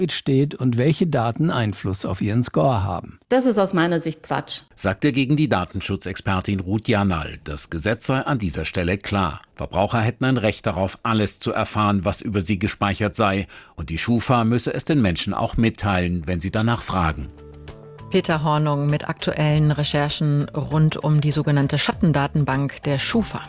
steht und welche Daten Einfluss auf ihren Score haben. Das ist aus meiner Sicht Quatsch, sagt dagegen die Datenschutzexpertin Ruth Janal. Das Gesetz sei an dieser Stelle klar. Verbraucher hätten ein Recht darauf, alles zu erfahren, was über sie gespeichert sei. Und die Schufa müsse es den Menschen auch mitteilen, wenn sie danach fragen. Peter Hornung mit aktuellen Recherchen rund um die sogenannte Schattendatenbank der Schufa.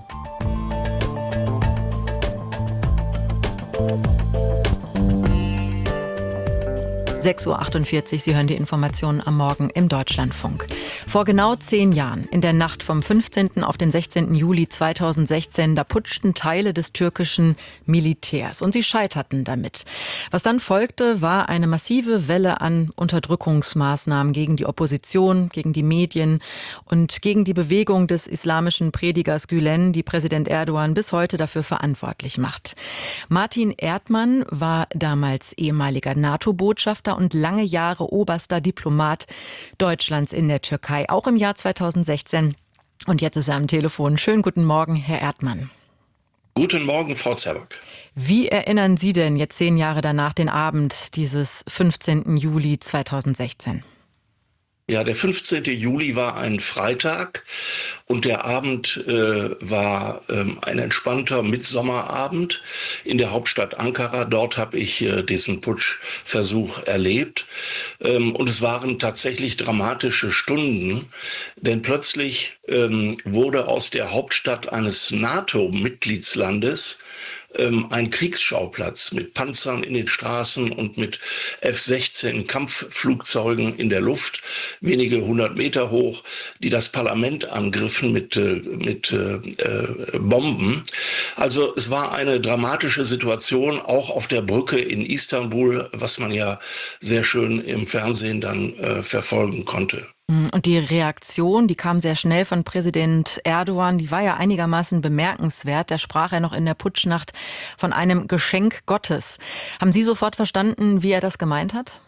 6:48 Uhr, Sie hören die Informationen am Morgen im Deutschlandfunk. Vor genau 10 Jahren, in der Nacht vom 15. auf den 16. Juli 2016, da putschten Teile des türkischen Militärs und sie scheiterten damit. Was dann folgte, war eine massive Welle an Unterdrückungsmaßnahmen gegen die Opposition, gegen die Medien und gegen die Bewegung des islamischen Predigers Gülen, die Präsident Erdogan bis heute dafür verantwortlich macht. Martin Erdmann war damals ehemaliger NATO-Botschafter und lange Jahre oberster Diplomat Deutschlands in der Türkei, auch im Jahr 2016. Und jetzt ist er am Telefon. Schönen guten Morgen, Herr Erdmann. Guten Morgen, Frau Zerbock. Wie erinnern Sie denn jetzt 10 Jahre danach den Abend dieses 15. Juli 2016? Ja, der 15. Juli war ein Freitag und der Abend war ein entspannter Mitsommerabend in der Hauptstadt Ankara. Dort habe ich diesen Putschversuch erlebt und es waren tatsächlich dramatische Stunden, denn plötzlich wurde aus der Hauptstadt eines NATO-Mitgliedslandes ein Kriegsschauplatz mit Panzern in den Straßen und mit F-16 Kampfflugzeugen in der Luft, wenige 100 Meter hoch, die das Parlament angriffen mit Bomben. Also es war eine dramatische Situation, auch auf der Brücke in Istanbul, was man ja sehr schön im Fernsehen dann verfolgen konnte. Und die Reaktion, die kam sehr schnell von Präsident Erdogan, die war ja einigermaßen bemerkenswert. Da sprach er noch in der Putschnacht von einem Geschenk Gottes. Haben Sie sofort verstanden, wie er das gemeint hat?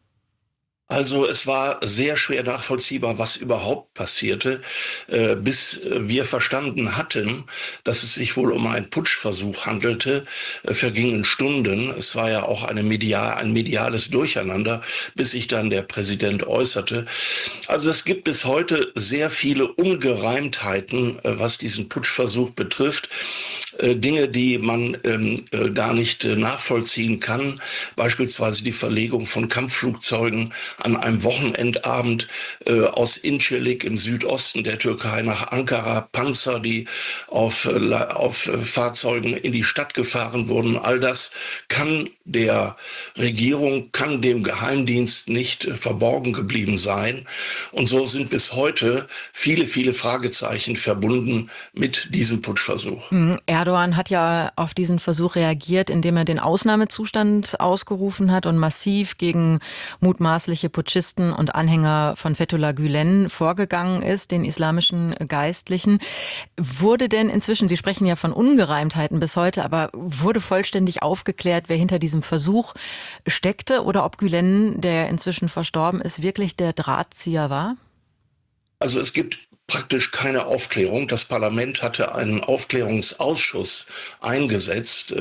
Also es war sehr schwer nachvollziehbar, was überhaupt passierte, bis wir verstanden hatten, dass es sich wohl um einen Putschversuch handelte, vergingen Stunden. Es war ja auch ein mediales Durcheinander, bis sich dann der Präsident äußerte. Also es gibt bis heute sehr viele Ungereimtheiten, was diesen Putschversuch betrifft. Dinge, die man gar nicht nachvollziehen kann, beispielsweise die Verlegung von Kampfflugzeugen an einem Wochenendabend aus Incirlik im Südosten der Türkei nach Ankara, Panzer, die auf Fahrzeugen in die Stadt gefahren wurden. All das kann der Regierung, kann dem Geheimdienst nicht verborgen geblieben sein. Und so sind bis heute viele, viele Fragezeichen verbunden mit diesem Putschversuch. Erdogan hat ja auf diesen Versuch reagiert, indem er den Ausnahmezustand ausgerufen hat und massiv gegen mutmaßliche Putschisten und Anhänger von Fethullah Gülen vorgegangen ist, den islamischen Geistlichen. Wurde denn inzwischen, Sie sprechen ja von Ungereimtheiten bis heute, aber wurde vollständig aufgeklärt, wer hinter diesem Versuch steckte oder ob Gülen, der inzwischen verstorben ist, wirklich der Drahtzieher war? Also es gibt praktisch keine Aufklärung. Das Parlament hatte einen Aufklärungsausschuss eingesetzt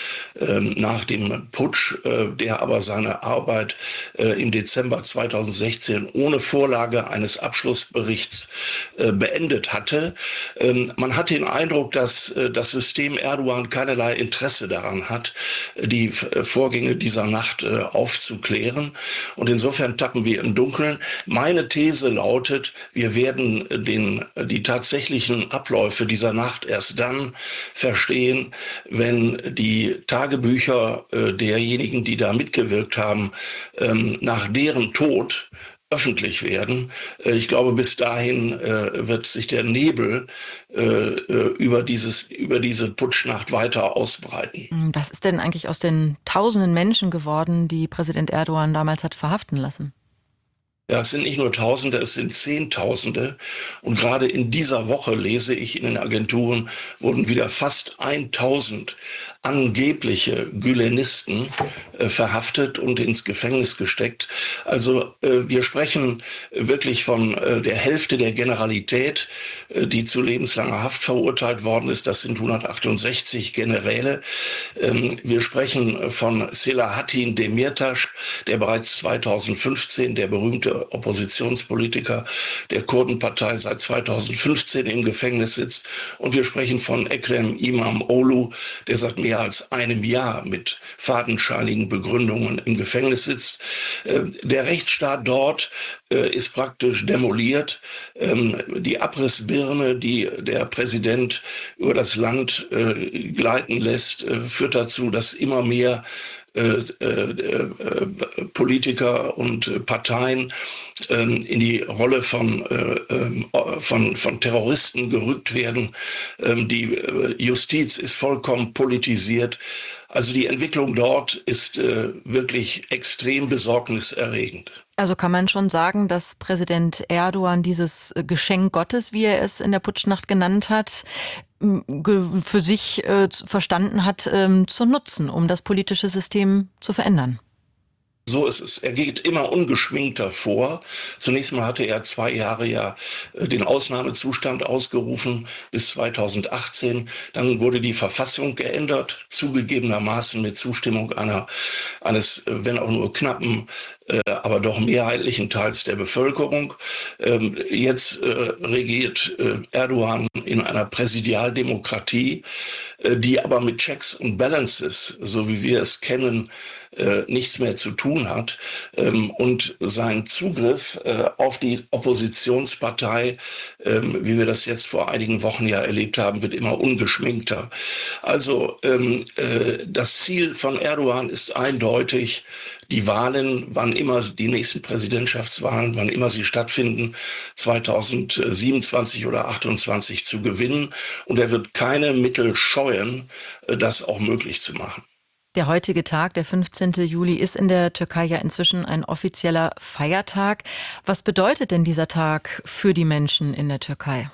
nach dem Putsch, der aber seine Arbeit im Dezember 2016 ohne Vorlage eines Abschlussberichts beendet hatte. Man hat den Eindruck, dass das System Erdogan keinerlei Interesse daran hat, die Vorgänge dieser Nacht aufzuklären. Und insofern tappen wir im Dunkeln. Meine These lautet, wir werden die tatsächlichen Abläufe dieser Nacht erst dann verstehen, wenn die Tagebücher derjenigen, die da mitgewirkt haben, nach deren Tod öffentlich werden. Ich glaube, bis dahin wird sich der Nebel über diese Putschnacht weiter ausbreiten. Was ist denn eigentlich aus den tausenden Menschen geworden, die Präsident Erdogan damals hat verhaften lassen? Ja, es sind nicht nur Tausende, es sind Zehntausende. Und gerade in dieser Woche, lese ich in den Agenturen, wurden wieder fast 1000 angebliche Gülenisten verhaftet und ins Gefängnis gesteckt. Also wir sprechen wirklich von der Hälfte der Generalität, die zu lebenslanger Haft verurteilt worden ist. Das sind 168 Generäle. Wir sprechen von Selahattin Demirtas, der bereits 2015, der berühmte Oppositionspolitiker der Kurdenpartei, seit 2015 im Gefängnis sitzt. Und wir sprechen von Ekrem İmamoğlu, der seit mehr als einem Jahr mit fadenscheinigen Begründungen im Gefängnis sitzt. Der Rechtsstaat dort ist praktisch demoliert. Die Abrissbirne, die der Präsident über das Land gleiten lässt, führt dazu, dass immer mehr Politiker und Parteien in die Rolle von Terroristen gerückt werden. Die Justiz ist vollkommen politisiert. Also die Entwicklung dort ist wirklich extrem besorgniserregend. Also kann man schon sagen, dass Präsident Erdogan dieses Geschenk Gottes, wie er es in der Putschnacht genannt hat, für sich verstanden hat, zu nutzen, um das politische System zu verändern. So ist es. Er geht immer ungeschminkter vor. Zunächst mal hatte er 2 Jahre ja den Ausnahmezustand ausgerufen bis 2018. Dann wurde die Verfassung geändert, zugegebenermaßen mit Zustimmung eines, wenn auch nur knappen, aber doch mehrheitlichen Teils der Bevölkerung. Jetzt regiert Erdogan in einer Präsidialdemokratie, die aber mit Checks und Balances, so wie wir es kennen, nichts mehr zu tun hat. Und sein Zugriff auf die Oppositionspartei, wie wir das jetzt vor einigen Wochen ja erlebt haben, wird immer ungeschminkter. Also das Ziel von Erdogan ist eindeutig, die Wahlen, wann immer die nächsten Präsidentschaftswahlen, wann immer sie stattfinden, 2027 oder 2028 zu gewinnen. Und er wird keine Mittel scheuen, das auch möglich zu machen. Der heutige Tag, der 15. Juli, ist in der Türkei ja inzwischen ein offizieller Feiertag. Was bedeutet denn dieser Tag für die Menschen in der Türkei?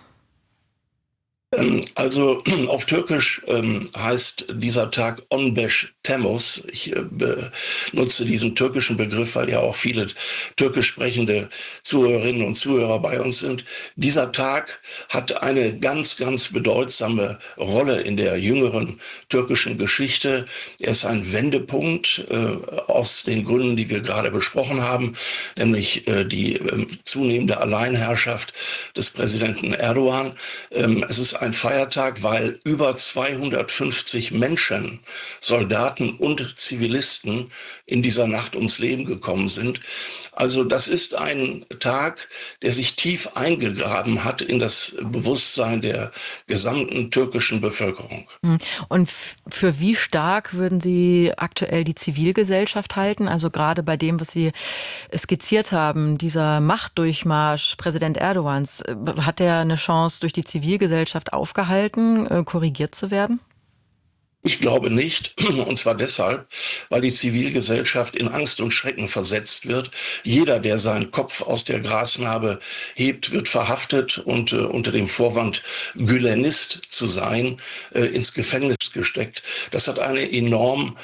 Also auf Türkisch heißt dieser Tag 15 Temmuz. Ich benutze diesen türkischen Begriff, weil ja auch viele türkisch sprechende Zuhörerinnen und Zuhörer bei uns sind. Dieser Tag hat eine ganz, ganz bedeutsame Rolle in der jüngeren türkischen Geschichte. Er ist ein Wendepunkt aus den Gründen, die wir gerade besprochen haben, nämlich die zunehmende Alleinherrschaft des Präsidenten Erdogan. Es ist ein Feiertag, weil über 250 Menschen, Soldaten und Zivilisten in dieser Nacht ums Leben gekommen sind. Also das ist ein Tag, der sich tief eingegraben hat in das Bewusstsein der gesamten türkischen Bevölkerung. Und für wie stark würden Sie aktuell die Zivilgesellschaft halten? Also gerade bei dem, was Sie skizziert haben, dieser Machtdurchmarsch Präsident Erdogans, hat er eine Chance, durch die Zivilgesellschaft aufgehalten, korrigiert zu werden? Ich glaube nicht, und zwar deshalb, weil die Zivilgesellschaft in Angst und Schrecken versetzt wird. Jeder, der seinen Kopf aus der Grasnarbe hebt, wird verhaftet und unter dem Vorwand, Gülenist zu sein, ins Gefängnis gesteckt. Das hat eine enorm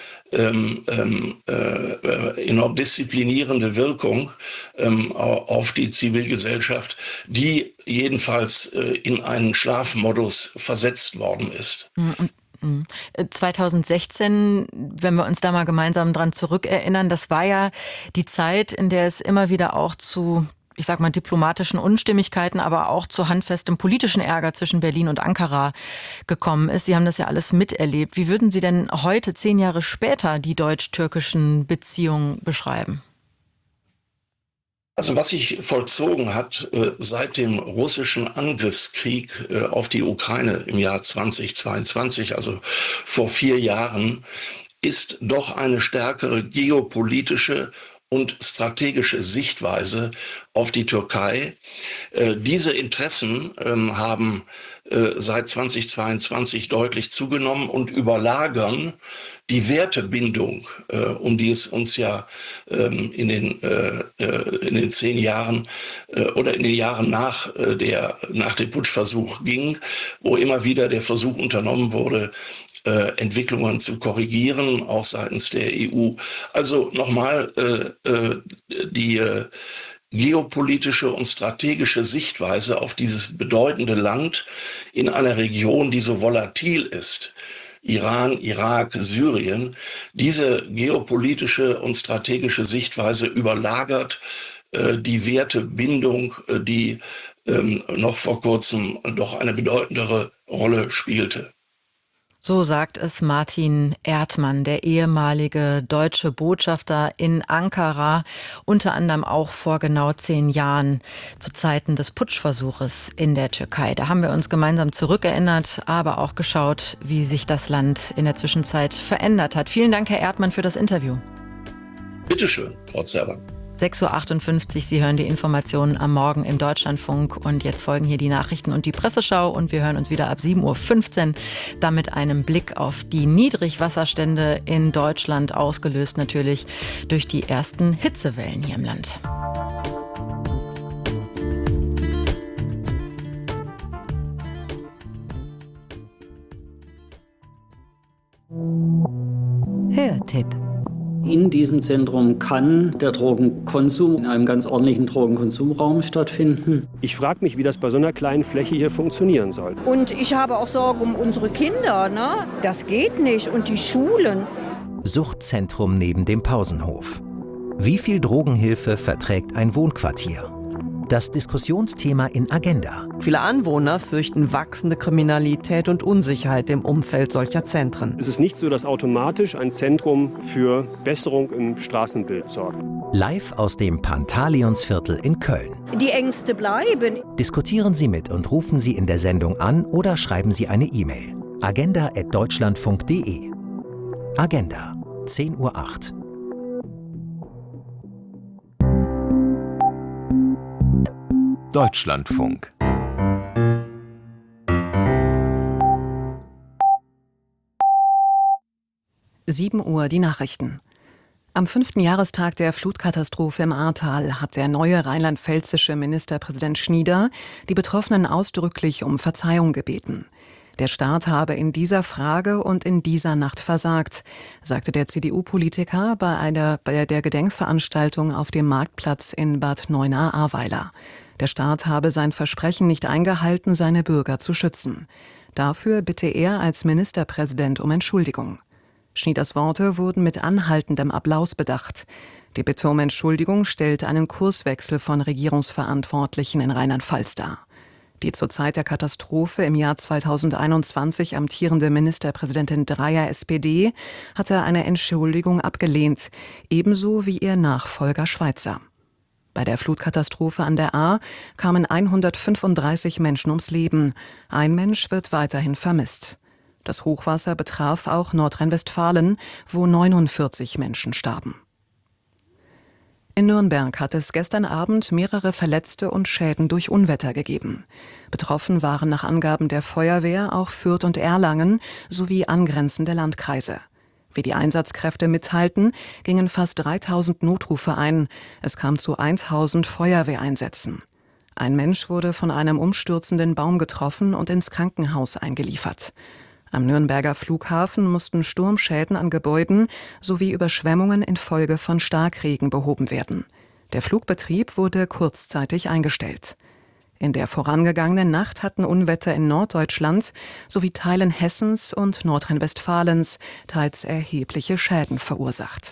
disziplinierende Wirkung auf die Zivilgesellschaft, die jedenfalls in einen Schlafmodus versetzt worden ist. 2016, wenn wir uns da mal gemeinsam dran zurückerinnern, das war ja die Zeit, in der es immer wieder auch zu, ich sag mal, diplomatischen Unstimmigkeiten, aber auch zu handfestem politischen Ärger zwischen Berlin und Ankara gekommen ist. Sie haben das ja alles miterlebt. Wie würden Sie denn heute, 10 Jahre später, die deutsch-türkischen Beziehungen beschreiben? Also was sich vollzogen hat seit dem russischen Angriffskrieg auf die Ukraine im Jahr 2022, also vor 4 Jahren, ist doch eine stärkere geopolitische und strategische Sichtweise auf die Türkei. Diese Interessen haben seit 2022 deutlich zugenommen und überlagern die Wertebindung, um die es uns ja in den 10 Jahren oder in den Jahren nach dem Putschversuch ging, wo immer wieder der Versuch unternommen wurde, Entwicklungen zu korrigieren, auch seitens der EU. Also nochmal die geopolitische und strategische Sichtweise auf dieses bedeutende Land in einer Region, die so volatil ist. Iran, Irak, Syrien. Diese geopolitische und strategische Sichtweise überlagert die Wertebindung, die noch vor kurzem doch eine bedeutendere Rolle spielte. So sagt es Martin Erdmann, der ehemalige deutsche Botschafter in Ankara, unter anderem auch vor genau 10 Jahren zu Zeiten des Putschversuches in der Türkei. Da haben wir uns gemeinsam zurückerinnert, aber auch geschaut, wie sich das Land in der Zwischenzeit verändert hat. Vielen Dank, Herr Erdmann, für das Interview. Bitte schön, Frau Zerban. 6.58 Uhr, Sie hören die Informationen am Morgen im Deutschlandfunk und jetzt folgen hier die Nachrichten und die Presseschau und wir hören uns wieder ab 7.15 Uhr, dann mit einem Blick auf die Niedrigwasserstände in Deutschland, ausgelöst natürlich durch die ersten Hitzewellen hier im Land. Hörtipp. In diesem Zentrum kann der Drogenkonsum in einem ganz ordentlichen Drogenkonsumraum stattfinden. Ich frage mich, wie das bei so einer kleinen Fläche hier funktionieren soll. Und ich habe auch Sorge um unsere Kinder, ne? Das geht nicht. Und die Schulen. Suchtzentrum neben dem Pausenhof. Wie viel Drogenhilfe verträgt ein Wohnquartier? Das Diskussionsthema in Agenda. Viele Anwohner fürchten wachsende Kriminalität und Unsicherheit im Umfeld solcher Zentren. Es ist nicht so, dass automatisch ein Zentrum für Besserung im Straßenbild sorgt. Live aus dem Pantaleonsviertel in Köln. Die Ängste bleiben. Diskutieren Sie mit und rufen Sie in der Sendung an oder schreiben Sie eine E-Mail. agenda@deutschlandfunk.de. Agenda, 10:08 Uhr. Deutschlandfunk. Sieben Uhr die Nachrichten. Am 5. Jahrestag der Flutkatastrophe im Ahrtal hat der neue rheinland-pfälzische Ministerpräsident Schnieder die Betroffenen ausdrücklich um Verzeihung gebeten. Der Staat habe in dieser Frage und in dieser Nacht versagt, sagte der CDU-Politiker bei der Gedenkveranstaltung auf dem Marktplatz in Bad Neuenahr-Ahrweiler. Der Staat habe sein Versprechen nicht eingehalten, seine Bürger zu schützen. Dafür bitte er als Ministerpräsident um Entschuldigung. Schnieders Worte wurden mit anhaltendem Applaus bedacht. Die Bitte um Entschuldigung stellt einen Kurswechsel von Regierungsverantwortlichen in Rheinland-Pfalz dar. Die zur Zeit der Katastrophe im Jahr 2021 amtierende Ministerpräsidentin Dreyer SPD hatte eine Entschuldigung abgelehnt, ebenso wie ihr Nachfolger Schweizer. Bei der Flutkatastrophe an der Ahr kamen 135 Menschen ums Leben. Ein Mensch wird weiterhin vermisst. Das Hochwasser betraf auch Nordrhein-Westfalen, wo 49 Menschen starben. In Nürnberg hat es gestern Abend mehrere Verletzte und Schäden durch Unwetter gegeben. Betroffen waren nach Angaben der Feuerwehr auch Fürth und Erlangen sowie angrenzende Landkreise. Wie die Einsatzkräfte mitteilten, gingen fast 3000 Notrufe ein. Es kam zu 1000 Feuerwehreinsätzen. Ein Mensch wurde von einem umstürzenden Baum getroffen und ins Krankenhaus eingeliefert. Am Nürnberger Flughafen mussten Sturmschäden an Gebäuden sowie Überschwemmungen infolge von Starkregen behoben werden. Der Flugbetrieb wurde kurzzeitig eingestellt. In der vorangegangenen Nacht hatten Unwetter in Norddeutschland sowie Teilen Hessens und Nordrhein-Westfalens teils erhebliche Schäden verursacht.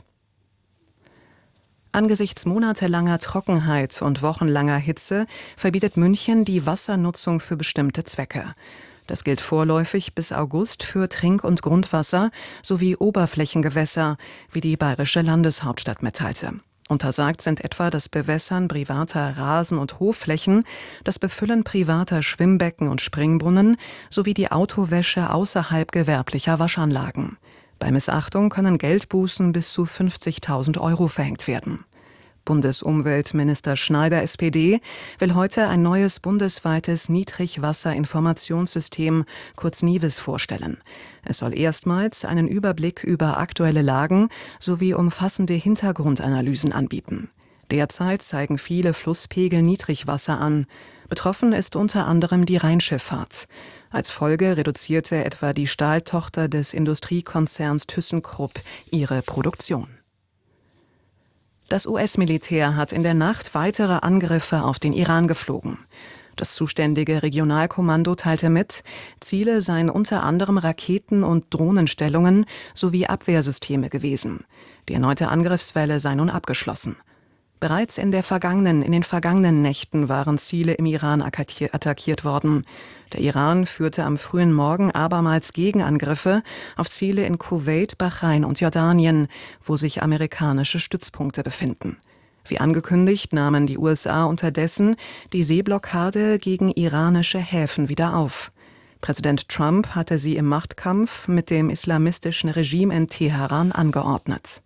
Angesichts monatelanger Trockenheit und wochenlanger Hitze verbietet München die Wassernutzung für bestimmte Zwecke. Das gilt vorläufig bis August für Trink- und Grundwasser sowie Oberflächengewässer, wie die bayerische Landeshauptstadt mitteilte. Untersagt sind etwa das Bewässern privater Rasen- und Hofflächen, das Befüllen privater Schwimmbecken und Springbrunnen sowie die Autowäsche außerhalb gewerblicher Waschanlagen. Bei Missachtung können Geldbußen bis zu 50.000 € verhängt werden. Bundesumweltminister Schneider SPD will heute ein neues bundesweites Niedrigwasserinformationssystem, kurz NIWIS, vorstellen. Es soll erstmals einen Überblick über aktuelle Lagen sowie umfassende Hintergrundanalysen anbieten. Derzeit zeigen viele Flusspegel Niedrigwasser an. Betroffen ist unter anderem die Rheinschifffahrt. Als Folge reduzierte etwa die Stahltochter des Industriekonzerns ThyssenKrupp ihre Produktion. Das US-Militär hat in der Nacht weitere Angriffe auf den Iran geflogen. Das zuständige Regionalkommando teilte mit, Ziele seien unter anderem Raketen- und Drohnenstellungen sowie Abwehrsysteme gewesen. Die erneute Angriffswelle sei nun abgeschlossen. Bereits in den vergangenen Nächten waren Ziele im Iran attackiert worden. Der Iran führte am frühen Morgen abermals Gegenangriffe auf Ziele in Kuwait, Bahrain und Jordanien, wo sich amerikanische Stützpunkte befinden. Wie angekündigt, nahmen die USA unterdessen die Seeblockade gegen iranische Häfen wieder auf. Präsident Trump hatte sie im Machtkampf mit dem islamistischen Regime in Teheran angeordnet.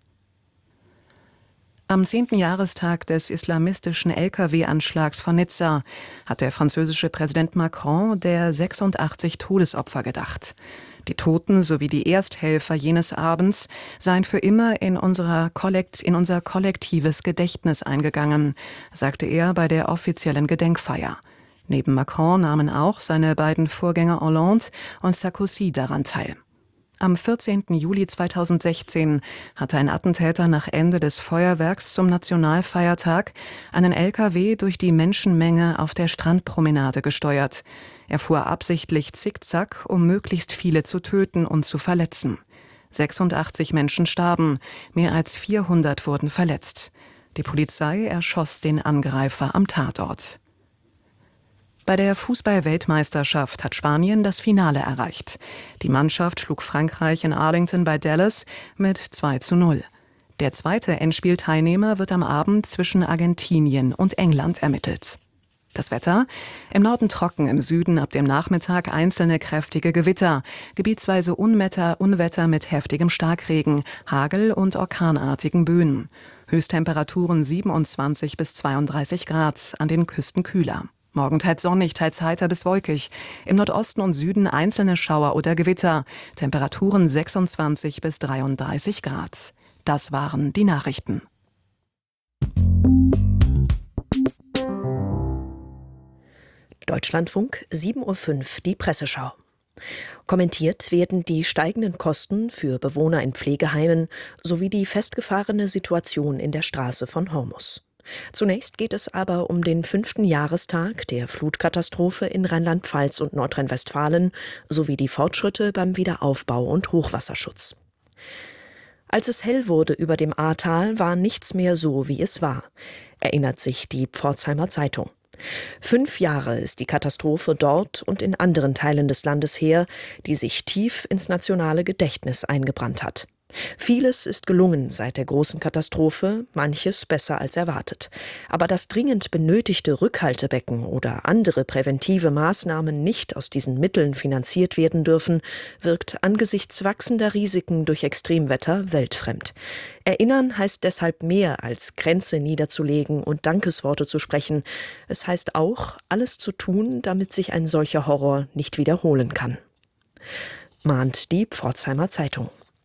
Am 10. Jahrestag des islamistischen Lkw-Anschlags von Nizza hat der französische Präsident Macron der 86 Todesopfer gedacht. Die Toten sowie die Ersthelfer jenes Abends seien für immer in unser kollektives Gedächtnis eingegangen, sagte er bei der offiziellen Gedenkfeier. Neben Macron nahmen auch seine beiden Vorgänger Hollande und Sarkozy daran teil. Am 14. Juli 2016 hatte ein Attentäter nach Ende des Feuerwerks zum Nationalfeiertag einen LKW durch die Menschenmenge auf der Strandpromenade gesteuert. Er fuhr absichtlich zickzack, um möglichst viele zu töten und zu verletzen. 86 Menschen starben, mehr als 400 wurden verletzt. Die Polizei erschoss den Angreifer am Tatort. Bei der Fußball-Weltmeisterschaft hat Spanien das Finale erreicht. Die Mannschaft schlug Frankreich in Arlington bei Dallas mit 2:0. Der zweite Endspielteilnehmer wird am Abend zwischen Argentinien und England ermittelt. Das Wetter: im Norden trocken, im Süden ab dem Nachmittag einzelne kräftige Gewitter, gebietsweise Unwetter mit heftigem Starkregen, Hagel und orkanartigen Böen. Höchsttemperaturen 27 bis 32 Grad, an den Küsten kühler. Morgen teils sonnig, teils heiter bis wolkig. Im Nordosten und Süden einzelne Schauer oder Gewitter. Temperaturen 26 bis 33 Grad. Das waren die Nachrichten. Deutschlandfunk, 7:05 Uhr, die Presseschau. Kommentiert werden die steigenden Kosten für Bewohner in Pflegeheimen sowie die festgefahrene Situation in der Straße von Hormus. Zunächst geht es aber um den 5. Jahrestag der Flutkatastrophe in Rheinland-Pfalz und Nordrhein-Westfalen sowie die Fortschritte beim Wiederaufbau und Hochwasserschutz. Als es hell wurde über dem Ahrtal, war nichts mehr so, wie es war, erinnert sich die Pforzheimer Zeitung. 5 Jahre ist die Katastrophe dort und in anderen Teilen des Landes her, die sich tief ins nationale Gedächtnis eingebrannt hat. Vieles ist gelungen seit der großen Katastrophe, manches besser als erwartet. Aber dass dringend benötigte Rückhaltebecken oder andere präventive Maßnahmen nicht aus diesen Mitteln finanziert werden dürfen, wirkt angesichts wachsender Risiken durch Extremwetter weltfremd. Erinnern heißt deshalb mehr als Grenze niederzulegen und Dankesworte zu sprechen. Es heißt auch, alles zu tun, damit sich ein solcher Horror nicht wiederholen kann. Mahnt die Pforzheimer Zeitung.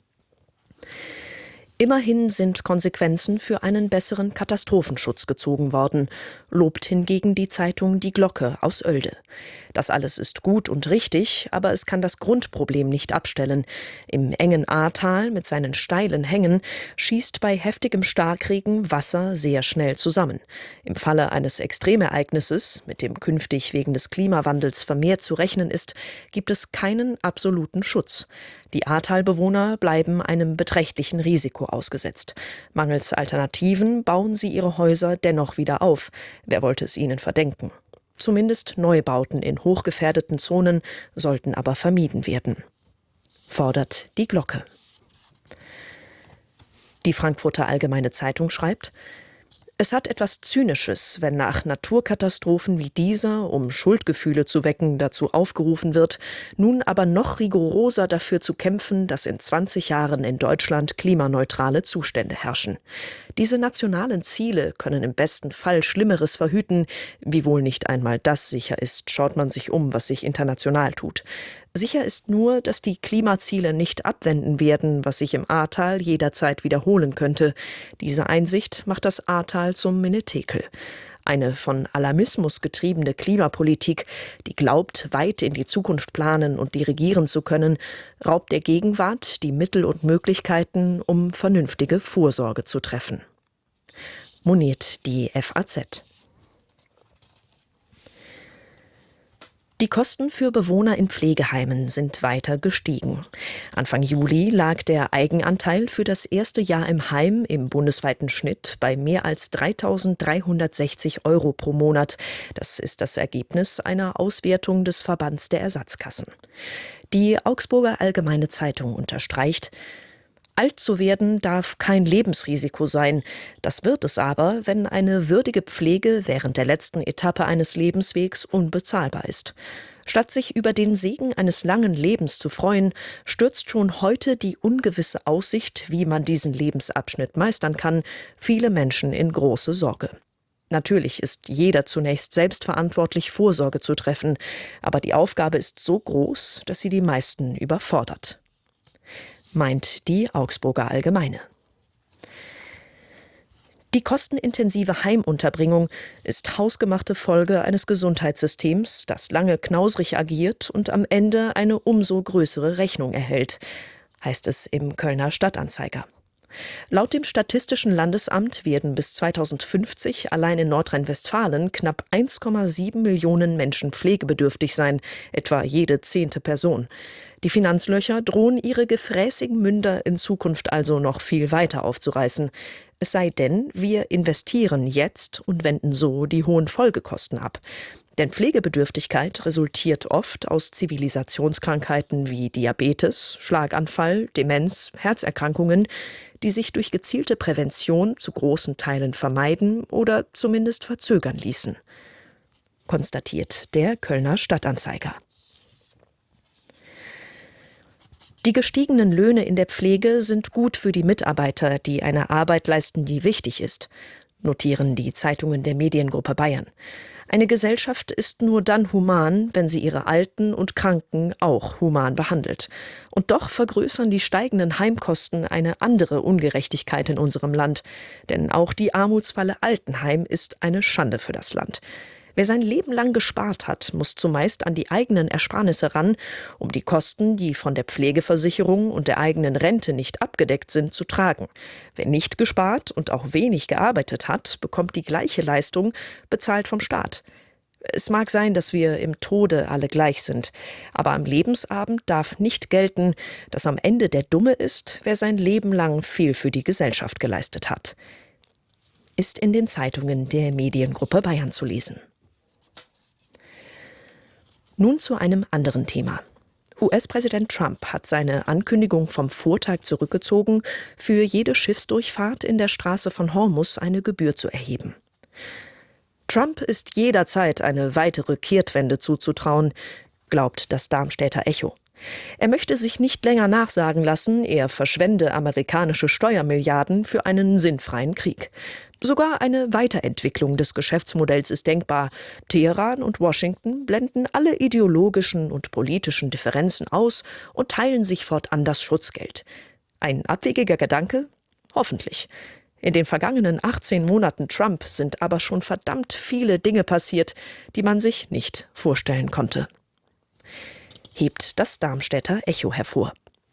Immerhin sind Konsequenzen für einen besseren Katastrophenschutz gezogen worden, lobt hingegen die Zeitung Die Glocke aus Oelde. Das alles ist gut und richtig, aber es kann das Grundproblem nicht abstellen. Im engen Ahrtal mit seinen steilen Hängen schießt bei heftigem Starkregen Wasser sehr schnell zusammen. Im Falle eines Extremereignisses, mit dem künftig wegen des Klimawandels vermehrt zu rechnen ist, gibt es keinen absoluten Schutz. Die Ahrtalbewohner bleiben einem beträchtlichen Risiko ausgesetzt. Mangels Alternativen bauen sie ihre Häuser dennoch wieder auf. Wer wollte es ihnen verdenken? Zumindest Neubauten in hochgefährdeten Zonen sollten aber vermieden werden. Fordert die Glocke. Die Frankfurter Allgemeine Zeitung schreibt: Es hat etwas Zynisches, wenn nach Naturkatastrophen wie dieser, um Schuldgefühle zu wecken, dazu aufgerufen wird, nun aber noch rigoroser dafür zu kämpfen, dass in 20 Jahren in Deutschland klimaneutrale Zustände herrschen. Diese nationalen Ziele können im besten Fall Schlimmeres verhüten, wiewohl nicht einmal das sicher ist, schaut man sich um, was sich international tut. Sicher ist nur, dass die Klimaziele nicht abwenden werden, was sich im Ahrtal jederzeit wiederholen könnte. Diese Einsicht macht das Ahrtal zum Menetekel. Eine von Alarmismus getriebene Klimapolitik, die glaubt, weit in die Zukunft planen und dirigieren zu können, raubt der Gegenwart die Mittel und Möglichkeiten, um vernünftige Vorsorge zu treffen. Moniert die FAZ. Die Kosten für Bewohner in Pflegeheimen sind weiter gestiegen. Anfang Juli lag der Eigenanteil für das erste Jahr im Heim im bundesweiten Schnitt bei mehr als 3.360 € pro Monat. Das ist das Ergebnis einer Auswertung des Verbands der Ersatzkassen. Die Augsburger Allgemeine Zeitung unterstreicht: Alt zu werden darf kein Lebensrisiko sein. Das wird es aber, wenn eine würdige Pflege während der letzten Etappe eines Lebenswegs unbezahlbar ist. Statt sich über den Segen eines langen Lebens zu freuen, stürzt schon heute die ungewisse Aussicht, wie man diesen Lebensabschnitt meistern kann, viele Menschen in große Sorge. Natürlich ist jeder zunächst selbstverantwortlich, Vorsorge zu treffen, aber die Aufgabe ist so groß, dass sie die meisten überfordert. Meint die Augsburger Allgemeine. Die kostenintensive Heimunterbringung ist hausgemachte Folge eines Gesundheitssystems, das lange knausrig agiert und am Ende eine umso größere Rechnung erhält, heißt es im Kölner Stadtanzeiger. Laut dem Statistischen Landesamt werden bis 2050 allein in Nordrhein-Westfalen knapp 1,7 Millionen Menschen pflegebedürftig sein, etwa jede 10. Person. Die Finanzlöcher drohen ihre gefräßigen Münder in Zukunft also noch viel weiter aufzureißen. Es sei denn, wir investieren jetzt und wenden so die hohen Folgekosten ab. Denn Pflegebedürftigkeit resultiert oft aus Zivilisationskrankheiten wie Diabetes, Schlaganfall, Demenz, Herzerkrankungen, die sich durch gezielte Prävention zu großen Teilen vermeiden oder zumindest verzögern ließen. Konstatiert der Kölner Stadtanzeiger. Die gestiegenen Löhne in der Pflege sind gut für die Mitarbeiter, die eine Arbeit leisten, die wichtig ist, notieren die Zeitungen der Mediengruppe Bayern. Eine Gesellschaft ist nur dann human, wenn sie ihre Alten und Kranken auch human behandelt. Und doch vergrößern die steigenden Heimkosten eine andere Ungerechtigkeit in unserem Land. Denn auch die Armutsfalle Altenheim ist eine Schande für das Land. Wer sein Leben lang gespart hat, muss zumeist an die eigenen Ersparnisse ran, um die Kosten, die von der Pflegeversicherung und der eigenen Rente nicht abgedeckt sind, zu tragen. Wer nicht gespart und auch wenig gearbeitet hat, bekommt die gleiche Leistung, bezahlt vom Staat. Es mag sein, dass wir im Tode alle gleich sind, aber am Lebensabend darf nicht gelten, dass am Ende der Dumme ist, wer sein Leben lang viel für die Gesellschaft geleistet hat. Ist in den Zeitungen der Mediengruppe Bayern zu lesen. Nun zu einem anderen Thema. US-Präsident Trump hat seine Ankündigung vom Vortag zurückgezogen, für jede Schiffsdurchfahrt in der Straße von Hormuz eine Gebühr zu erheben. Trump ist jederzeit eine weitere Kehrtwende zuzutrauen, glaubt das Darmstädter Echo. Er möchte sich nicht länger nachsagen lassen, er verschwende amerikanische Steuermilliarden für einen sinnfreien Krieg. Sogar eine Weiterentwicklung des Geschäftsmodells ist denkbar. Teheran und Washington blenden alle ideologischen und politischen Differenzen aus und teilen sich fortan das Schutzgeld. Ein abwegiger Gedanke? Hoffentlich. In den vergangenen 18 Monaten Trump sind aber schon verdammt viele Dinge passiert, die man sich nicht vorstellen konnte. Hebt das Darmstädter Echo hervor.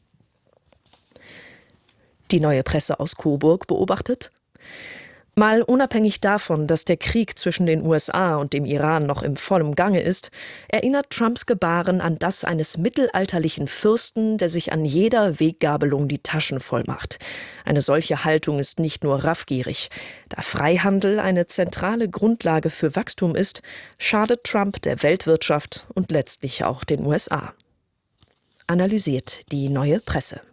Die Neue Presse aus Coburg beobachtet: Mal unabhängig davon, dass der Krieg zwischen den USA und dem Iran noch im vollen Gange ist, erinnert Trumps Gebaren an das eines mittelalterlichen Fürsten, der sich an jeder Weggabelung die Taschen voll macht. Eine solche Haltung ist nicht nur raffgierig. Da Freihandel eine zentrale Grundlage für Wachstum ist, schadet Trump der Weltwirtschaft und letztlich auch den USA. Analysiert die Neue Presse.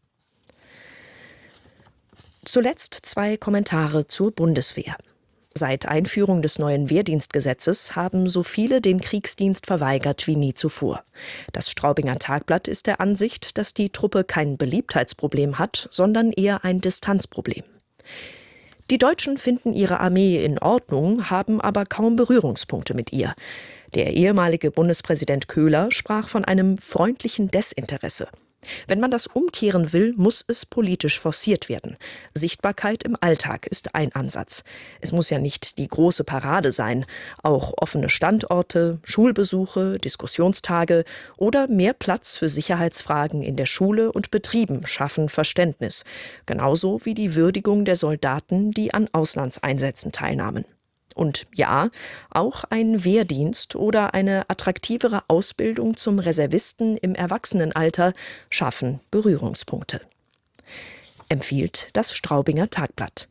Zuletzt 2 Kommentare zur Bundeswehr. Seit Einführung des neuen Wehrdienstgesetzes haben so viele den Kriegsdienst verweigert wie nie zuvor. Das Straubinger Tagblatt ist der Ansicht, dass die Truppe kein Beliebtheitsproblem hat, sondern eher ein Distanzproblem. Die Deutschen finden ihre Armee in Ordnung, haben aber kaum Berührungspunkte mit ihr. Der ehemalige Bundespräsident Köhler sprach von einem freundlichen Desinteresse. Wenn man das umkehren will, muss es politisch forciert werden. Sichtbarkeit im Alltag ist ein Ansatz. Es muss ja nicht die große Parade sein. Auch offene Standorte, Schulbesuche, Diskussionstage oder mehr Platz für Sicherheitsfragen in der Schule und Betrieben schaffen Verständnis. Genauso wie die Würdigung der Soldaten, die an Auslandseinsätzen teilnahmen. Und ja, auch ein Wehrdienst oder eine attraktivere Ausbildung zum Reservisten im Erwachsenenalter schaffen Berührungspunkte. Empfiehlt das Straubinger Tagblatt.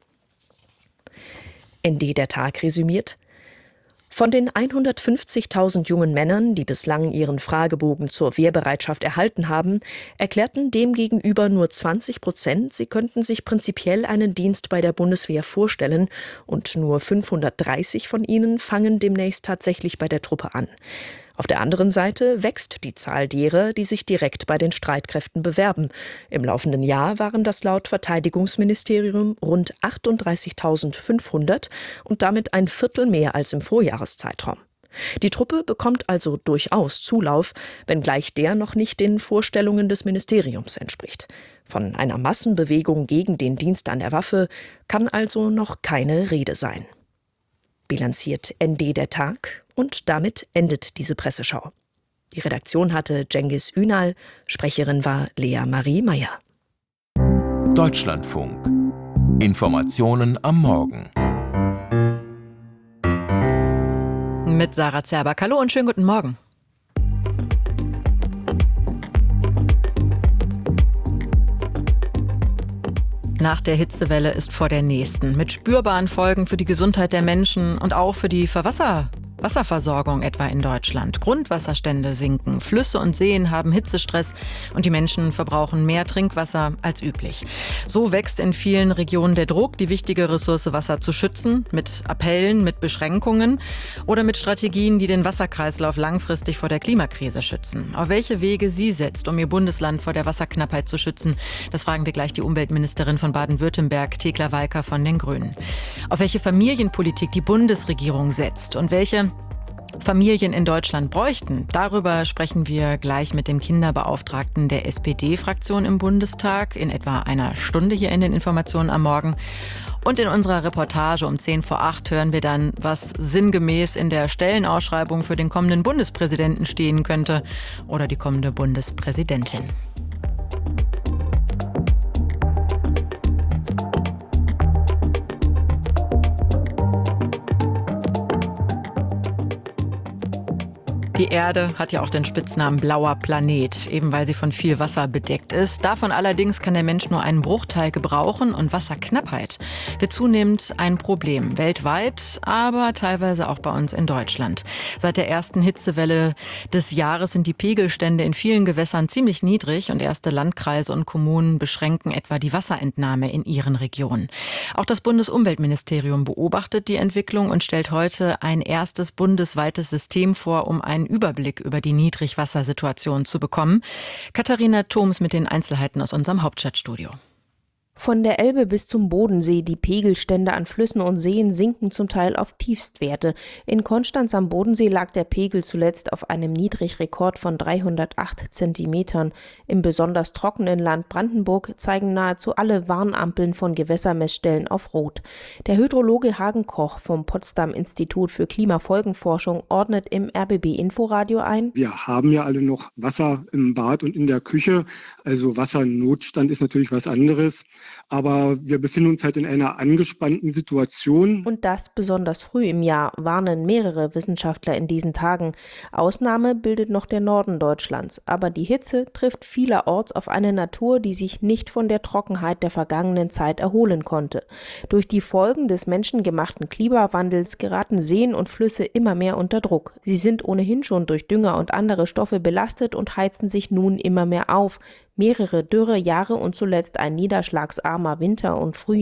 ND der Tag resümiert: Von den 150.000 jungen Männern, die bislang ihren Fragebogen zur Wehrbereitschaft erhalten haben, erklärten demgegenüber nur 20%, sie könnten sich prinzipiell einen Dienst bei der Bundeswehr vorstellen, und nur 530 von ihnen fangen demnächst tatsächlich bei der Truppe an. Auf der anderen Seite wächst die Zahl derer, die sich direkt bei den Streitkräften bewerben. Im laufenden Jahr waren das laut Verteidigungsministerium rund 38.500 und damit ein Viertel mehr als im Vorjahreszeitraum. Die Truppe bekommt also durchaus Zulauf, wenngleich der noch nicht den Vorstellungen des Ministeriums entspricht. Von einer Massenbewegung gegen den Dienst an der Waffe kann also noch keine Rede sein. Bilanziert ND der Tag, und damit endet diese Presseschau. Die Redaktion hatte Cengiz Ünal, Sprecherin war Lea Marie Meyer. Deutschlandfunk. Informationen am Morgen. Mit Sarah Zerback. Hallo und schönen guten Morgen. Nach der Hitzewelle ist vor der nächsten, mit spürbaren Folgen für die Gesundheit der Menschen und auch für die Wasserversorgung etwa in Deutschland. Grundwasserstände sinken, Flüsse und Seen haben Hitzestress und die Menschen verbrauchen mehr Trinkwasser als üblich. So wächst in vielen Regionen der Druck, die wichtige Ressource Wasser zu schützen, mit Appellen, mit Beschränkungen oder mit Strategien, die den Wasserkreislauf langfristig vor der Klimakrise schützen. Auf welche Wege sie setzt, um ihr Bundesland vor der Wasserknappheit zu schützen, das fragen wir gleich die Umweltministerin von Baden-Württemberg, Thekla Walker von den Grünen. Auf welche Familienpolitik die Bundesregierung setzt und welche Familien in Deutschland bräuchten. Darüber sprechen wir gleich mit dem Kinderbeauftragten der SPD-Fraktion im Bundestag in etwa einer Stunde hier in den Informationen am Morgen. Und in unserer Reportage um 7:10 hören wir dann, was sinngemäß in der Stellenausschreibung für den kommenden Bundespräsidenten stehen könnte oder die kommende Bundespräsidentin. Die Erde hat ja auch den Spitznamen blauer Planet, eben weil sie von viel Wasser bedeckt ist. Davon allerdings kann der Mensch nur einen Bruchteil gebrauchen und Wasserknappheit wird zunehmend ein Problem. Weltweit, aber teilweise auch bei uns in Deutschland. Seit der ersten Hitzewelle des Jahres sind die Pegelstände in vielen Gewässern ziemlich niedrig und erste Landkreise und Kommunen beschränken etwa die Wasserentnahme in ihren Regionen. Auch das Bundesumweltministerium beobachtet die Entwicklung und stellt heute ein erstes bundesweites System vor, um einen Überblick über die Niedrigwassersituation zu bekommen. Katharina Thoms mit den Einzelheiten aus unserem Hauptstadtstudio. Von der Elbe bis zum Bodensee, die Pegelstände an Flüssen und Seen sinken zum Teil auf Tiefstwerte. In Konstanz am Bodensee lag der Pegel zuletzt auf einem Niedrigrekord von 308 Zentimetern. Im besonders trockenen Land Brandenburg zeigen nahezu alle Warnampeln von Gewässermessstellen auf Rot. Der Hydrologe Hagen Koch vom Potsdam-Institut für Klimafolgenforschung ordnet im RBB-Inforadio ein: Wir haben ja alle noch Wasser im Bad und in der Küche. Also Wassernotstand ist natürlich was anderes. Aber wir befinden uns halt in einer angespannten Situation. Und das besonders früh im Jahr, warnen mehrere Wissenschaftler in diesen Tagen. Ausnahme bildet noch der Norden Deutschlands. Aber die Hitze trifft vielerorts auf eine Natur, die sich nicht von der Trockenheit der vergangenen Zeit erholen konnte. Durch die Folgen des menschengemachten Klimawandels geraten Seen und Flüsse immer mehr unter Druck. Sie sind ohnehin schon durch Dünger und andere Stoffe belastet und heizen sich nun immer mehr auf. Mehrere Dürrejahre und zuletzt ein niederschlagsarmer Winter und Frühjahr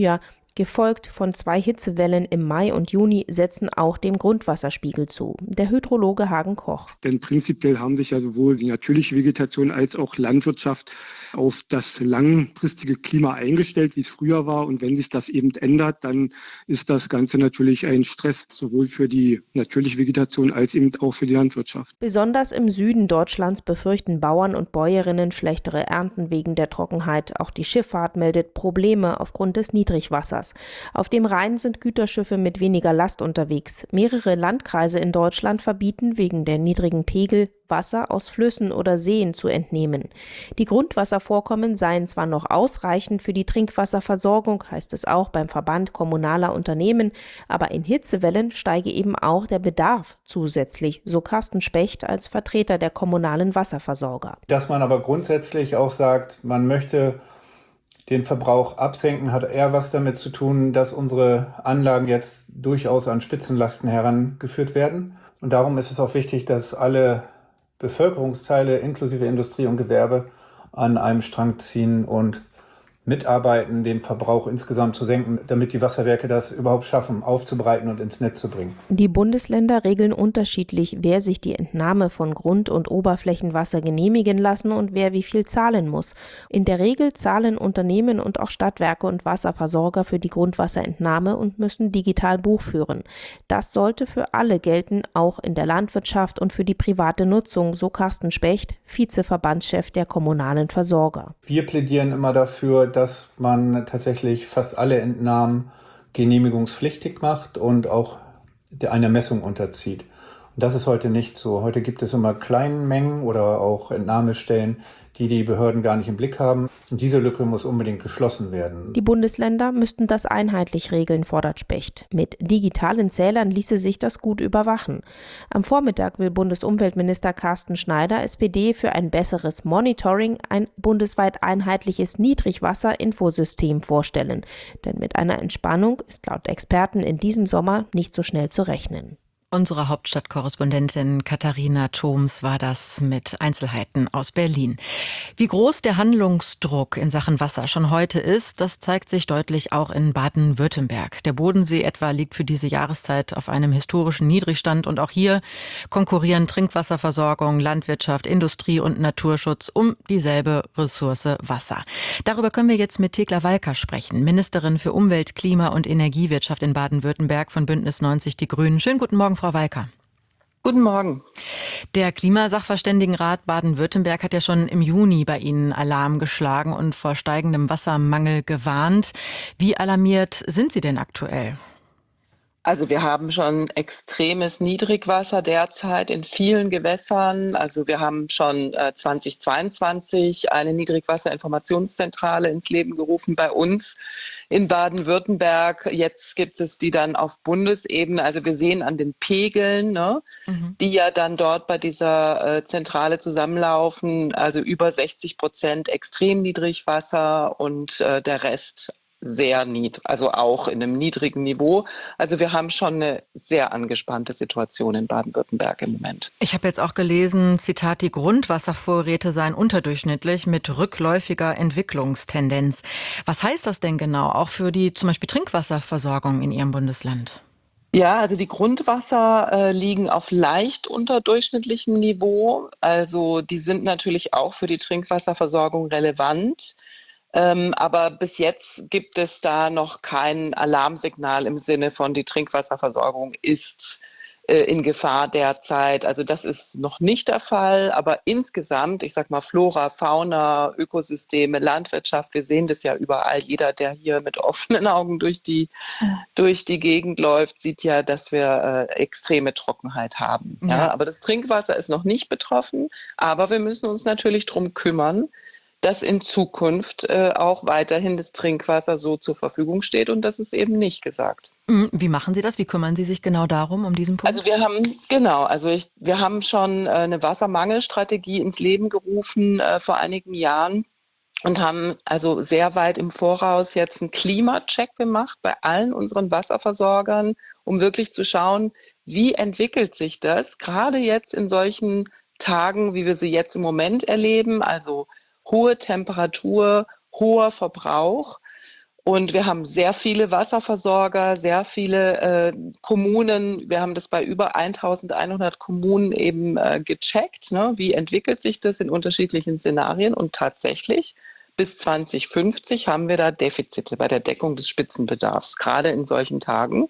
Gefolgt von 2 Hitzewellen im Mai und Juni setzen auch dem Grundwasserspiegel zu. Der Hydrologe Hagen Koch. Denn prinzipiell haben sich ja sowohl die natürliche Vegetation als auch Landwirtschaft auf das langfristige Klima eingestellt, wie es früher war. Und wenn sich das eben ändert, dann ist das Ganze natürlich ein Stress, sowohl für die natürliche Vegetation als eben auch für die Landwirtschaft. Besonders im Süden Deutschlands befürchten Bauern und Bäuerinnen schlechtere Ernten wegen der Trockenheit. Auch die Schifffahrt meldet Probleme aufgrund des Niedrigwassers. Auf dem Rhein sind Güterschiffe mit weniger Last unterwegs. Mehrere Landkreise in Deutschland verbieten wegen der niedrigen Pegel, Wasser aus Flüssen oder Seen zu entnehmen. Die Grundwasservorkommen seien zwar noch ausreichend für die Trinkwasserversorgung, heißt es auch beim Verband kommunaler Unternehmen, aber in Hitzewellen steige eben auch der Bedarf zusätzlich, so Carsten Specht als Vertreter der kommunalen Wasserversorger. Dass man aber grundsätzlich auch sagt, man möchte den Verbrauch absenken, hat eher was damit zu tun, dass unsere Anlagen jetzt durchaus an Spitzenlasten herangeführt werden. Und darum ist es auch wichtig, dass alle Bevölkerungsteile inklusive Industrie und Gewerbe an einem Strang ziehen und mitarbeiten, den Verbrauch insgesamt zu senken, damit die Wasserwerke das überhaupt schaffen, aufzubereiten und ins Netz zu bringen. Die Bundesländer regeln unterschiedlich, wer sich die Entnahme von Grund- und Oberflächenwasser genehmigen lassen und wer wie viel zahlen muss. In der Regel zahlen Unternehmen und auch Stadtwerke und Wasserversorger für die Grundwasserentnahme und müssen digital Buch führen. Das sollte für alle gelten, auch in der Landwirtschaft und für die private Nutzung, so Carsten Specht, Vizeverbandschef der kommunalen Versorger. Wir plädieren immer dafür, dass man tatsächlich fast alle Entnahmen genehmigungspflichtig macht und auch einer Messung unterzieht. Und das ist heute nicht so. Heute gibt es immer kleine Mengen oder auch Entnahmestellen, die die Behörden gar nicht im Blick haben. Und diese Lücke muss unbedingt geschlossen werden. Die Bundesländer müssten das einheitlich regeln, fordert Specht. Mit digitalen Zählern ließe sich das gut überwachen. Am Vormittag will Bundesumweltminister Carsten Schneider, SPD, für ein besseres Monitoring ein bundesweit einheitliches Niedrigwasser-Infosystem vorstellen. Denn mit einer Entspannung ist laut Experten in diesem Sommer nicht so schnell zu rechnen. Unsere Hauptstadtkorrespondentin Katharina Thoms war das mit Einzelheiten aus Berlin. Wie groß der Handlungsdruck in Sachen Wasser schon heute ist, das zeigt sich deutlich auch in Baden-Württemberg. Der Bodensee etwa liegt für diese Jahreszeit auf einem historischen Niedrigstand und auch hier konkurrieren Trinkwasserversorgung, Landwirtschaft, Industrie und Naturschutz um dieselbe Ressource Wasser. Darüber können wir jetzt mit Thekla Walker sprechen, Ministerin für Umwelt, Klima und Energiewirtschaft in Baden-Württemberg von Bündnis 90 Die Grünen. Schönen guten Morgen, Frau Walker. Guten Morgen. Der Klimasachverständigenrat Baden-Württemberg hat ja schon im Juni bei Ihnen Alarm geschlagen und vor steigendem Wassermangel gewarnt. Wie alarmiert sind Sie denn aktuell? Also wir haben schon extremes Niedrigwasser derzeit in vielen Gewässern. Also wir haben schon 2022 eine Niedrigwasserinformationszentrale ins Leben gerufen bei uns in Baden-Württemberg. Jetzt gibt es die dann auf Bundesebene. Also wir sehen an den Pegeln, die ja dann dort bei dieser Zentrale zusammenlaufen. Also über 60% extrem Niedrigwasser und der Rest sehr niedrig, also auch in einem niedrigen Niveau. Also wir haben schon eine sehr angespannte Situation in Baden-Württemberg im Moment. Ich habe jetzt auch gelesen, Zitat, die Grundwasservorräte seien unterdurchschnittlich mit rückläufiger Entwicklungstendenz. Was heißt das denn genau, auch für die zum Beispiel Trinkwasserversorgung in Ihrem Bundesland? Ja, also die Grundwasser liegen auf leicht unterdurchschnittlichem Niveau. Also die sind natürlich auch für die Trinkwasserversorgung relevant. Aber bis jetzt gibt es da noch kein Alarmsignal im Sinne von, die Trinkwasserversorgung ist in Gefahr derzeit. Also das ist noch nicht der Fall, aber insgesamt, ich sag mal Flora, Fauna, Ökosysteme, Landwirtschaft, wir sehen das ja überall. Jeder, der hier mit offenen Augen durch die Gegend läuft, sieht ja, dass wir extreme Trockenheit haben. Ja, aber das Trinkwasser ist noch nicht betroffen, aber wir müssen uns natürlich drum kümmern, dass in Zukunft auch weiterhin das Trinkwasser so zur Verfügung steht, und das ist eben nicht gesagt. Wie machen Sie das? Wie kümmern Sie sich genau darum, um diesen Punkt? Also wir haben schon eine Wassermangelstrategie ins Leben gerufen vor einigen Jahren und haben also sehr weit im Voraus jetzt einen Klimacheck gemacht bei allen unseren Wasserversorgern, um wirklich zu schauen, wie entwickelt sich das, gerade jetzt in solchen Tagen, wie wir sie jetzt im Moment erleben, also hohe Temperatur, hoher Verbrauch. Und wir haben sehr viele Wasserversorger, sehr viele Kommunen. Wir haben das bei über 1100 Kommunen eben gecheckt, ne? Wie entwickelt sich das in unterschiedlichen Szenarien? Und tatsächlich, bis 2050 haben wir da Defizite bei der Deckung des Spitzenbedarfs, gerade in solchen Tagen.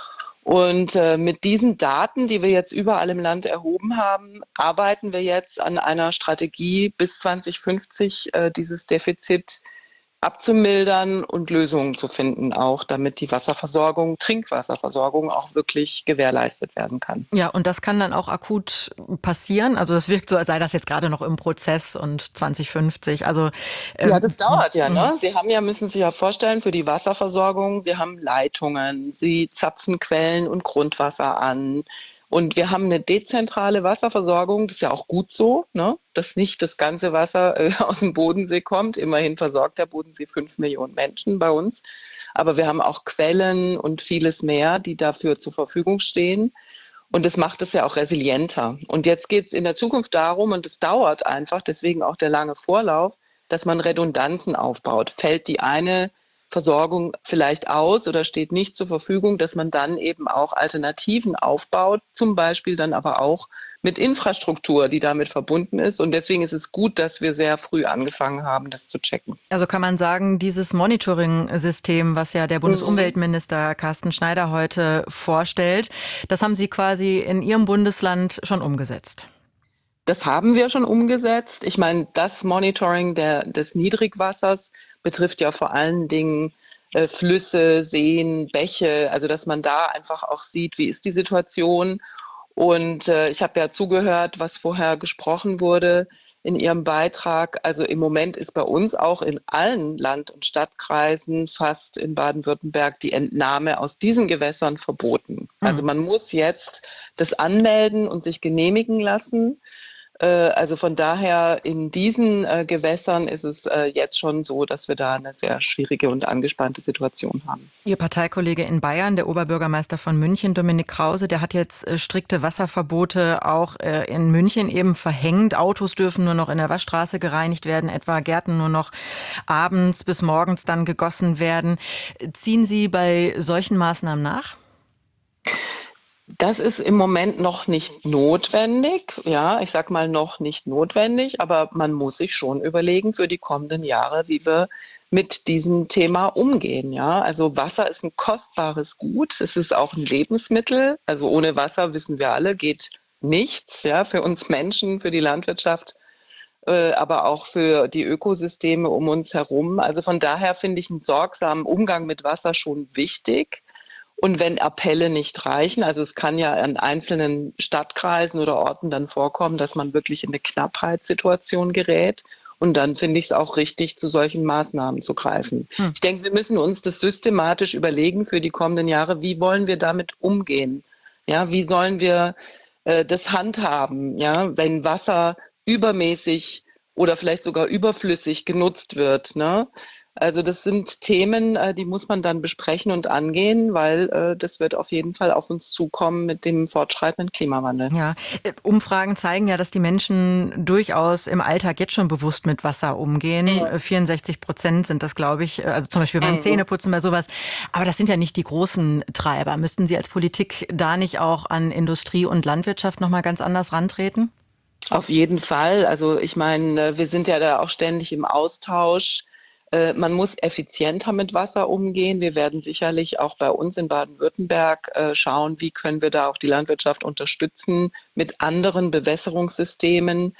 Und mit diesen Daten, die wir jetzt überall im Land erhoben haben, arbeiten wir jetzt an einer Strategie, bis 2050 dieses Defizit abzumildern und Lösungen zu finden, auch damit die Wasserversorgung, Trinkwasserversorgung auch wirklich gewährleistet werden kann. Ja, und das kann dann auch akut passieren. Also es wirkt so, als sei das jetzt gerade noch im Prozess und 2050. Also ja, das dauert ja. Ne? Sie haben ja, müssen sich ja vorstellen, für die Wasserversorgung, Sie haben Leitungen, Sie zapfen Quellen und Grundwasser an. Und wir haben eine dezentrale Wasserversorgung, das ist ja auch gut so, ne? Dass nicht das ganze Wasser aus dem Bodensee kommt. Immerhin versorgt der Bodensee 5 Millionen Menschen bei uns. Aber wir haben auch Quellen und vieles mehr, die dafür zur Verfügung stehen. Und das macht es ja auch resilienter. Und jetzt geht es in der Zukunft darum, und es dauert einfach, deswegen auch der lange Vorlauf, dass man Redundanzen aufbaut. Fällt die eine Versorgung vielleicht aus oder steht nicht zur Verfügung, dass man dann eben auch Alternativen aufbaut, zum Beispiel dann aber auch mit Infrastruktur, die damit verbunden ist. Und deswegen ist es gut, dass wir sehr früh angefangen haben, das zu checken. Also kann man sagen, dieses Monitoring-System, was ja der Bundesumweltminister Carsten Schneider heute vorstellt, das haben Sie quasi in Ihrem Bundesland schon umgesetzt. Das haben wir schon umgesetzt. Ich meine, das Monitoring des Niedrigwassers betrifft ja vor allen Dingen Flüsse, Seen, Bäche, also dass man da einfach auch sieht, wie ist die Situation. Und ich habe ja zugehört, was vorher gesprochen wurde in Ihrem Beitrag. Also im Moment ist bei uns auch in allen Land- und Stadtkreisen, fast in Baden-Württemberg, die Entnahme aus diesen Gewässern verboten. Also man muss jetzt das anmelden und sich genehmigen lassen. Also von daher in diesen Gewässern ist es jetzt schon so, dass wir da eine sehr schwierige und angespannte Situation haben. Ihr Parteikollege in Bayern, der Oberbürgermeister von München, Dominik Krause, der hat jetzt strikte Wasserverbote auch in München eben verhängt. Autos dürfen nur noch in der Waschstraße gereinigt werden, etwa Gärten nur noch abends bis morgens dann gegossen werden. Ziehen Sie bei solchen Maßnahmen nach? Das ist im Moment noch nicht notwendig. Ja, ich sag mal noch nicht notwendig, aber man muss sich schon überlegen für die kommenden Jahre, wie wir mit diesem Thema umgehen. Ja, also Wasser ist ein kostbares Gut. Es ist auch ein Lebensmittel. Also ohne Wasser, wissen wir alle, geht nichts. Ja, für uns Menschen, für die Landwirtschaft, aber auch für die Ökosysteme um uns herum. Also von daher finde ich einen sorgsamen Umgang mit Wasser schon wichtig. Und wenn Appelle nicht reichen, also es kann ja an einzelnen Stadtkreisen oder Orten dann vorkommen, dass man wirklich in eine Knappheitssituation gerät. Und dann finde ich es auch richtig, zu solchen Maßnahmen zu greifen. Ich denke, wir müssen uns das systematisch überlegen für die kommenden Jahre. Wie wollen wir damit umgehen? Ja, wie sollen wir das handhaben? Ja, wenn Wasser übermäßig oder vielleicht sogar überflüssig genutzt wird, ne? Also das sind Themen, die muss man dann besprechen und angehen, weil das wird auf jeden Fall auf uns zukommen mit dem fortschreitenden Klimawandel. Ja, Umfragen zeigen ja, dass die Menschen durchaus im Alltag jetzt schon bewusst mit Wasser umgehen. 64% sind das, glaube ich, also zum Beispiel beim Zähneputzen bei sowas. Aber das sind ja nicht die großen Treiber. Müssten Sie als Politik da nicht auch an Industrie und Landwirtschaft noch mal ganz anders rantreten? Auf jeden Fall. Also ich meine, wir sind ja da auch ständig im Austausch. Man muss effizienter mit Wasser umgehen. Wir werden sicherlich auch bei uns in Baden-Württemberg schauen, wie können wir da auch die Landwirtschaft unterstützen mit anderen Bewässerungssystemen.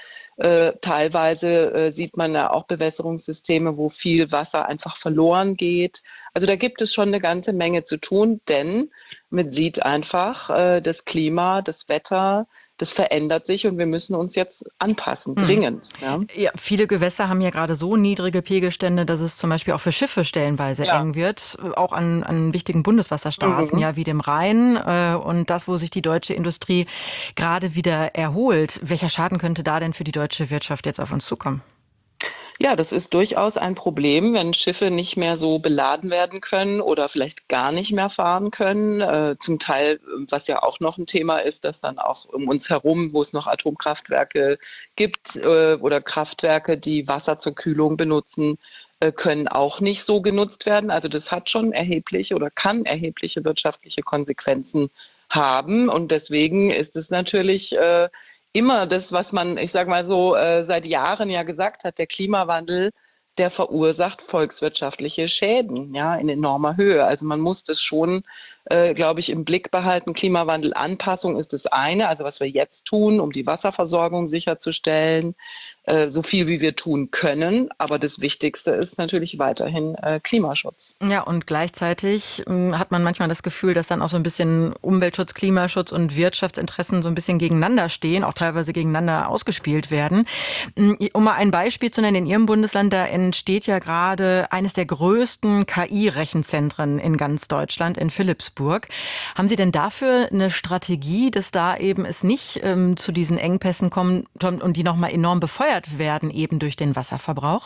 Teilweise sieht man ja auch Bewässerungssysteme, wo viel Wasser einfach verloren geht. Also da gibt es schon eine ganze Menge zu tun, denn man sieht einfach, das Klima, das Wetter, das verändert sich und wir müssen uns jetzt anpassen, dringend. Ja. Ja, viele Gewässer haben ja gerade so niedrige Pegelstände, dass es zum Beispiel auch für Schiffe stellenweise eng wird, auch an wichtigen Bundeswasserstraßen, ja, wie dem Rhein und das, wo sich die deutsche Industrie gerade wieder erholt. Welcher Schaden könnte da denn für die deutsche Wirtschaft jetzt auf uns zukommen? Ja, das ist durchaus ein Problem, wenn Schiffe nicht mehr so beladen werden können oder vielleicht gar nicht mehr fahren können. Zum Teil, was ja auch noch ein Thema ist, dass dann auch um uns herum, wo es noch Atomkraftwerke gibt oder Kraftwerke, die Wasser zur Kühlung benutzen, können auch nicht so genutzt werden. Also das hat schon erhebliche oder kann erhebliche wirtschaftliche Konsequenzen haben. Und deswegen ist es natürlich immer das, was man, ich sage mal so, seit Jahren ja gesagt hat, der Klimawandel, der verursacht volkswirtschaftliche Schäden, ja, in enormer Höhe. Also man muss das schon, glaube ich, im Blick behalten. Klimawandelanpassung ist das eine, also was wir jetzt tun, um die Wasserversorgung sicherzustellen, so viel wie wir tun können. Aber das Wichtigste ist natürlich weiterhin Klimaschutz. Ja, und gleichzeitig hat man manchmal das Gefühl, dass dann auch so ein bisschen Umweltschutz, Klimaschutz und Wirtschaftsinteressen so ein bisschen gegeneinander stehen, auch teilweise gegeneinander ausgespielt werden. Um mal ein Beispiel zu nennen, in Ihrem Bundesland, da entsteht ja gerade eines der größten KI-Rechenzentren in ganz Deutschland, in Philippsburg. Haben Sie denn dafür eine Strategie, dass da eben es nicht zu diesen Engpässen kommt und die nochmal enorm befeuert werden, eben durch den Wasserverbrauch?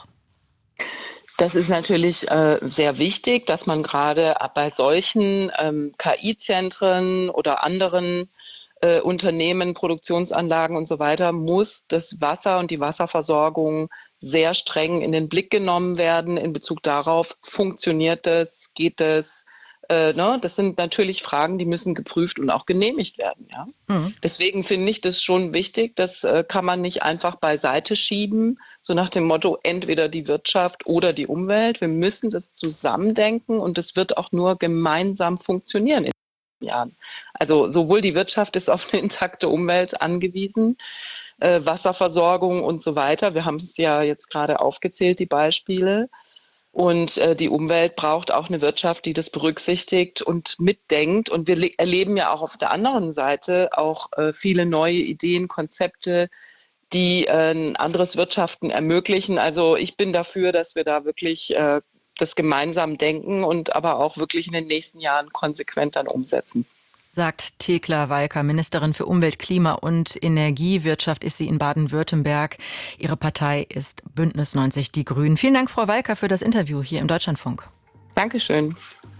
Das ist natürlich sehr wichtig, dass man gerade bei solchen KI-Zentren oder anderen Unternehmen, Produktionsanlagen und so weiter, muss das Wasser und die Wasserversorgung sehr streng in den Blick genommen werden in Bezug darauf, funktioniert das, geht das? Das sind natürlich Fragen, die müssen geprüft und auch genehmigt werden. Ja? Deswegen finde ich das schon wichtig. Das kann man nicht einfach beiseite schieben, so nach dem Motto, entweder die Wirtschaft oder die Umwelt. Wir müssen das zusammendenken und es wird auch nur gemeinsam funktionieren in den Jahren. Also sowohl die Wirtschaft ist auf eine intakte Umwelt angewiesen, Wasserversorgung und so weiter. Wir haben es ja jetzt gerade aufgezählt, die Beispiele. Und die Umwelt braucht auch eine Wirtschaft, die das berücksichtigt und mitdenkt. Und wir erleben ja auch auf der anderen Seite auch viele neue Ideen, Konzepte, die ein anderes Wirtschaften ermöglichen. Also ich bin dafür, dass wir da wirklich das gemeinsam denken und aber auch wirklich in den nächsten Jahren konsequent dann umsetzen. Sagt Thekla Walker, Ministerin für Umwelt, Klima und Energiewirtschaft ist sie in Baden-Württemberg. Ihre Partei ist Bündnis 90 Die Grünen. Vielen Dank, Frau Walker, für das Interview hier im Deutschlandfunk. Dankeschön.